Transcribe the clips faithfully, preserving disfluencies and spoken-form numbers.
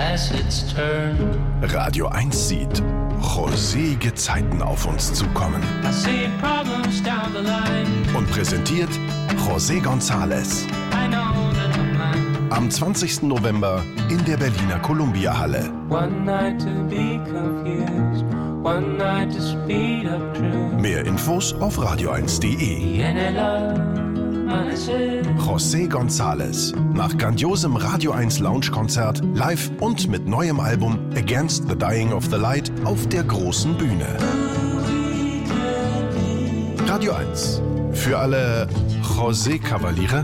as it's turned. Radio eins sieht José Gezeiten auf uns zukommen. I see problems down the line. Und präsentiert José González. I know that I'm mine. Am zwanzigsten November in der Berliner Columbia-Halle. One night to be confused, one night to speed up truth. Mehr Infos auf radio eins punkt de. José González. Nach grandiosem Radio eins Lounge-Konzert, live und mit neuem Album Against the Dying of the Light auf der großen Bühne. Radio eins. Für alle José-Kavaliere.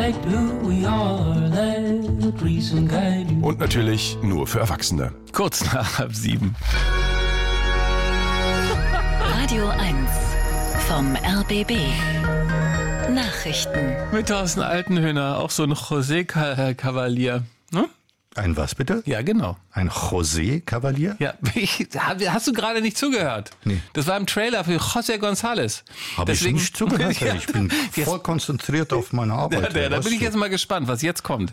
Und natürlich nur für Erwachsene. Kurz nach halb sieben. Radio eins vom R B B. Nachrichten. Mit Thorsten Altenhöhner, auch so ein José-Kavalier. Ne? Ein was bitte? Ja, genau. Ein José-Kavalier? Ja, ich, hast du gerade nicht zugehört? Nee. Das war im Trailer für José González. Habe ich nicht zugehört? Ja. Ich bin voll konzentriert auf meine Arbeit. Ja, da bin ich jetzt mal gespannt, was jetzt kommt.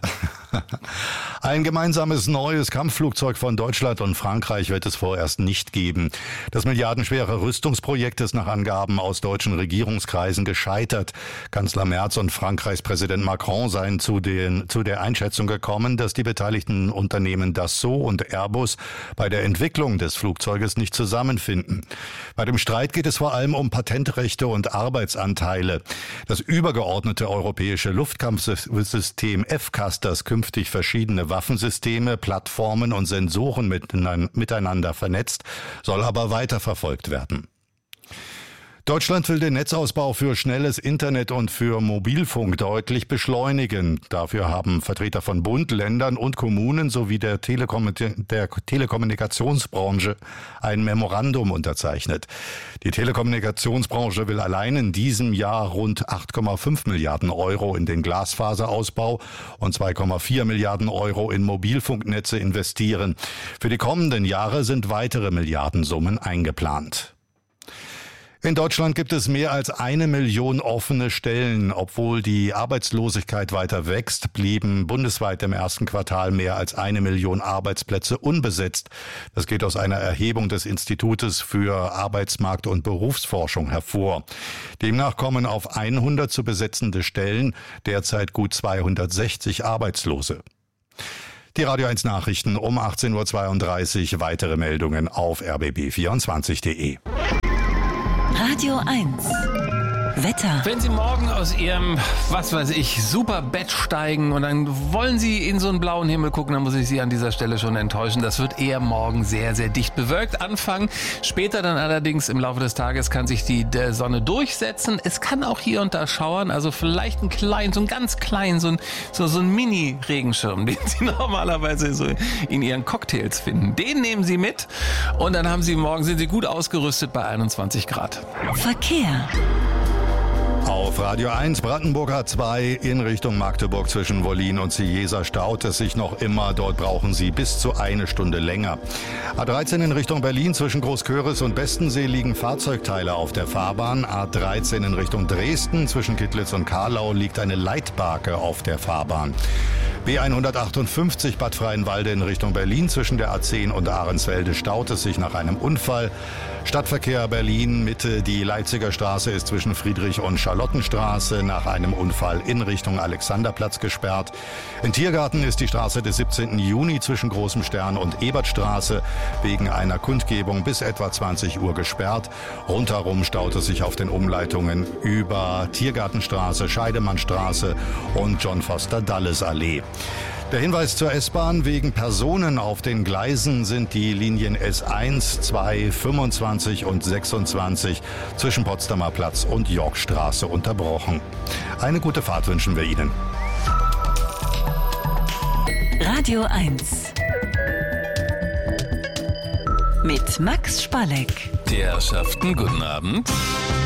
Ein gemeinsames neues Kampfflugzeug von Deutschland und Frankreich wird es vorerst nicht geben. Das milliardenschwere Rüstungsprojekt ist nach Angaben aus deutschen Regierungskreisen gescheitert. Kanzler Merz und Frankreichs Präsident Macron seien zu, den, zu der Einschätzung gekommen, dass die beteiligten Unternehmen Dassault und Airbus bei der Entwicklung des Flugzeuges nicht zusammenfinden. Bei dem Streit geht es vor allem um Patentrechte und Arbeitsanteile. Das übergeordnete europäische Luftkampfsystem F C A S, das künftig verschiedene Waffensysteme, Plattformen und Sensoren miteinander vernetzt, soll aber weiterverfolgt werden. Deutschland will den Netzausbau für schnelles Internet und für Mobilfunk deutlich beschleunigen. Dafür haben Vertreter von Bund, Ländern und Kommunen sowie der, Telekom- der Telekommunikationsbranche ein Memorandum unterzeichnet. Die Telekommunikationsbranche will allein in diesem Jahr rund acht Komma fünf Milliarden Euro in den Glasfaserausbau und zwei Komma vier Milliarden Euro in Mobilfunknetze investieren. Für die kommenden Jahre sind weitere Milliardensummen eingeplant. In Deutschland gibt es mehr als eine Million offene Stellen. Obwohl die Arbeitslosigkeit weiter wächst, blieben bundesweit im ersten Quartal mehr als eine Million Arbeitsplätze unbesetzt. Das geht aus einer Erhebung des Institutes für Arbeitsmarkt- und Berufsforschung hervor. Demnach kommen auf hundert zu besetzende Stellen derzeit gut zweihundertsechzig Arbeitslose. Die Radio eins Nachrichten um achtzehn Uhr zweiunddreißig. Weitere Meldungen auf r b b vierundzwanzig punkt de. Radio eins. Wetter. Wenn Sie morgen aus Ihrem, was weiß ich, super Bett steigen und dann wollen Sie in so einen blauen Himmel gucken, dann muss ich Sie an dieser Stelle schon enttäuschen. Das wird eher morgen sehr, sehr dicht bewölkt anfangen. Später dann allerdings im Laufe des Tages kann sich die der Sonne durchsetzen. Es kann auch hier und da schauern, also vielleicht ein klein, so ein ganz klein, so ein, so, so ein Mini-Regenschirm, den Sie normalerweise so in Ihren Cocktails finden. Den nehmen Sie mit und dann haben Sie morgen, sind Sie gut ausgerüstet bei einundzwanzig Grad. Verkehr. Auf Radio eins Brandenburger zwei in Richtung Magdeburg zwischen Wollin und Ciesa staut es sich noch immer. Dort brauchen Sie bis zu eine Stunde länger. A dreizehn in Richtung Berlin zwischen Großköris und Bestensee liegen Fahrzeugteile auf der Fahrbahn. A dreizehn in Richtung Dresden zwischen Kittlitz und Karlau liegt eine Leitbarke auf der Fahrbahn. B hundertachtundfünfzig Bad Freienwalde in Richtung Berlin zwischen der A zehn und Ahrensfelde staut es sich nach einem Unfall. Stadtverkehr Berlin Mitte, die Leipziger Straße ist zwischen Friedrich und Charlottenstraße nach einem Unfall in Richtung Alexanderplatz gesperrt. In Tiergarten ist die Straße des siebzehnten Juni zwischen Großem Stern und Ebertstraße wegen einer Kundgebung bis etwa zwanzig Uhr gesperrt. Rundherum staut es sich auf den Umleitungen über Tiergartenstraße, Scheidemannstraße und John Foster Dulles Allee. Der Hinweis zur S-Bahn: Wegen Personen auf den Gleisen sind die Linien S eins, zwei, fünfundzwanzig und sechsundzwanzig zwischen Potsdamer Platz und Yorkstraße unterbrochen. Eine gute Fahrt wünschen wir Ihnen. Radio eins mit Max Spalleck. Die Herrschaften, guten Abend.